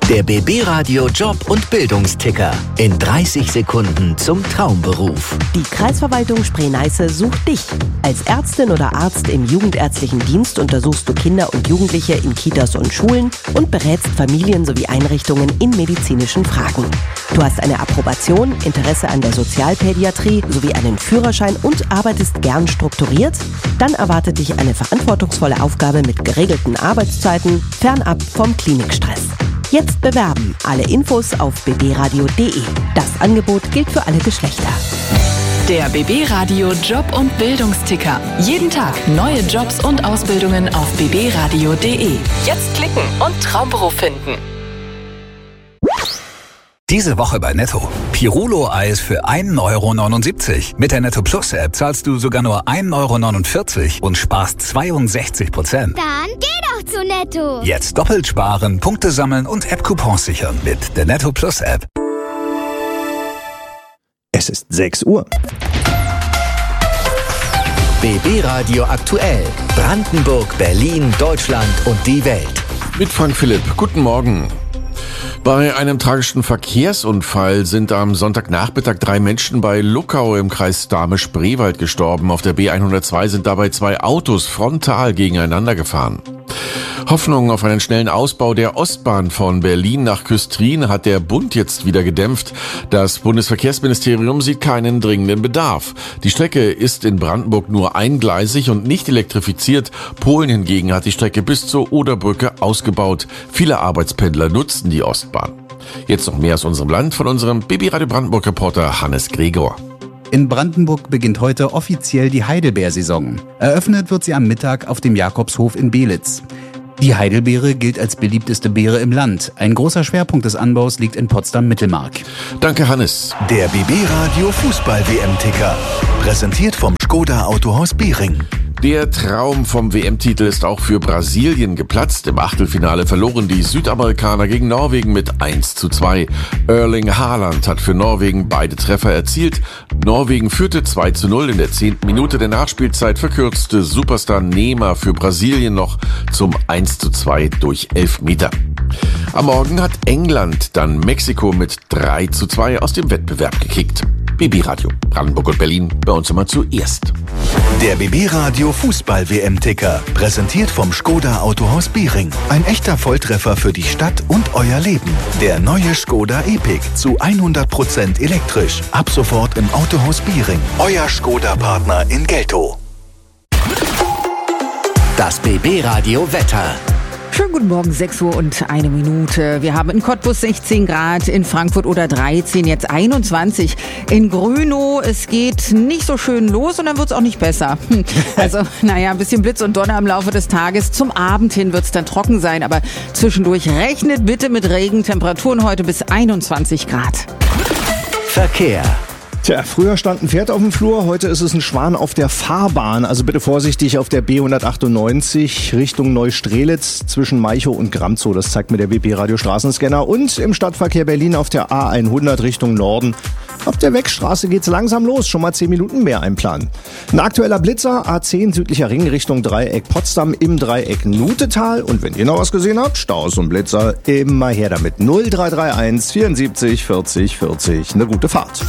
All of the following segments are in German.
Der BB Radio Job und Bildungsticker. In 30 Sekunden zum Traumberuf. Die Kreisverwaltung Spree-Neiße sucht dich. Als Ärztin oder Arzt im jugendärztlichen Dienst untersuchst du Kinder und Jugendliche in Kitas und Schulen und berätst Familien sowie Einrichtungen in medizinischen Fragen. Du hast eine Approbation, Interesse an der Sozialpädiatrie sowie einen Führerschein und arbeitest gern strukturiert? Dann erwartet dich eine verantwortungsvolle Aufgabe mit geregelten Arbeitszeiten, fernab vom Klinikstress. Jetzt bewerben. Alle Infos auf bbradio.de. Das Angebot gilt für alle Geschlechter. Der BB Radio Job und Bildungsticker. Jeden Tag neue Jobs und Ausbildungen auf bbradio.de. Jetzt klicken und Traumberuf finden. Diese Woche bei Netto. Pirulo-Eis für 1,79 €. Mit der Netto Plus App zahlst du sogar nur 1,49 € und sparst 62%. Dann geh doch zu Netto. Jetzt doppelt sparen, Punkte sammeln und App-Coupons sichern mit der Netto Plus App. Es ist 6 Uhr. BB Radio aktuell. Brandenburg, Berlin, Deutschland und die Welt. Mit Frank Philipp. Guten Morgen. Bei einem tragischen Verkehrsunfall sind am Sonntagnachmittag 3 Menschen bei Luckau im Kreis Dahme-Spreewald gestorben. Auf der B102 sind dabei 2 Autos frontal gegeneinander gefahren. Hoffnung auf einen schnellen Ausbau der Ostbahn von Berlin nach Küstrin hat der Bund jetzt wieder gedämpft. Das Bundesverkehrsministerium sieht keinen dringenden Bedarf. Die Strecke ist in Brandenburg nur eingleisig und nicht elektrifiziert. Polen hingegen hat die Strecke bis zur Oderbrücke ausgebaut. Viele Arbeitspendler nutzen die Ostbahn. Jetzt noch mehr aus unserem Land von unserem BB Radio Brandenburg-Reporter Hannes Gregor. In Brandenburg beginnt heute offiziell die Heidelbeersaison. Eröffnet wird sie am Mittag auf dem Jakobshof in Belitz. Die Heidelbeere gilt als beliebteste Beere im Land. Ein großer Schwerpunkt des Anbaus liegt in Potsdam-Mittelmark. Danke, Hannes. Der BB Radio Fußball-WM-Ticker. Präsentiert vom Skoda Autohaus Bering. Der Traum vom WM-Titel ist auch für Brasilien geplatzt. Im Achtelfinale verloren die Südamerikaner gegen Norwegen mit 1:2. Erling Haaland hat für Norwegen beide Treffer erzielt. Norwegen führte 2:0 in der 10. Minute der Nachspielzeit, verkürzte Superstar Neymar für Brasilien noch zum 1:2 durch Elfmeter. Am Morgen hat England dann Mexiko mit 3:2 aus dem Wettbewerb gekickt. BB Radio, Brandenburg und Berlin, bei uns immer zuerst. Der BB Radio Fußball-WM-Ticker. Präsentiert vom Skoda Autohaus Bering. Ein echter Volltreffer für die Stadt und euer Leben. Der neue Skoda Epic zu 100% elektrisch. Ab sofort im Autohaus Bering. Euer Skoda-Partner in Geltow. Das BB Radio Wetter. Schönen guten Morgen, 6 Uhr und 1 Minute. Wir haben in Cottbus 16 Grad, in Frankfurt oder 13, jetzt 21. In Grünow, es geht nicht so schön los und dann wird es auch nicht besser. Also, ein bisschen Blitz und Donner im Laufe des Tages. Zum Abend hin wird es dann trocken sein, aber zwischendurch rechnet bitte mit Regen. Temperaturen heute bis 21 Grad. Verkehr. Tja, früher stand ein Pferd auf dem Flur, heute ist es ein Schwan auf der Fahrbahn. Also bitte vorsichtig auf der B198 Richtung Neustrelitz zwischen Malchow und Gramzow. Das zeigt mir der BB Radio Straßenscanner. Und im Stadtverkehr Berlin auf der A100 Richtung Norden. Auf der Wegstraße geht's langsam los, schon mal 10 Minuten mehr einplanen. Ein aktueller Blitzer, A10 südlicher Ring Richtung Dreieck Potsdam im Dreieck Nutetal. Und wenn ihr noch was gesehen habt, Staus und Blitzer, immer her damit. 0331 74 40 40. Eine gute Fahrt.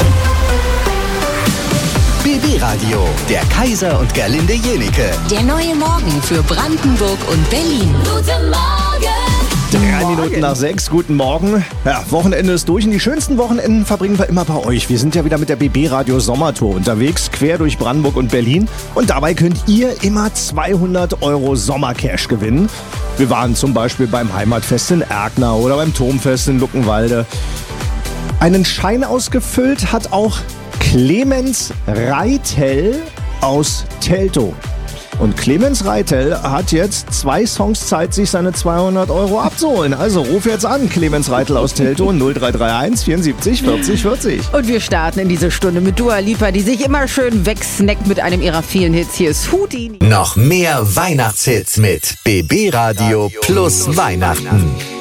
BB Radio, der Kaiser und Gerlinde Jenike. Der neue Morgen für Brandenburg und Berlin. Guten Morgen. 3 Minuten nach 6, guten Morgen. Ja, Wochenende ist durch und die schönsten Wochenenden verbringen wir immer bei euch. Wir sind ja wieder mit der BB Radio Sommertour unterwegs, quer durch Brandenburg und Berlin. Und dabei könnt ihr immer 200 € Sommercash gewinnen. Wir waren zum Beispiel beim Heimatfest in Erkner oder beim Turmfest in Luckenwalde. Einen Schein ausgefüllt hat auch Clemens Reitel aus Teltow. Und Clemens Reitel hat jetzt 2 Songs Zeit, sich seine 200 € abzuholen. Also ruf jetzt an, Clemens Reitel aus Teltow, 0331 74 40 40. Und wir starten in diese Stunde mit Dua Lipa, die sich immer schön wegsnackt mit einem ihrer vielen Hits. Hier ist Houdini. Noch mehr Weihnachtshits mit BB Radio plus Weihnachten.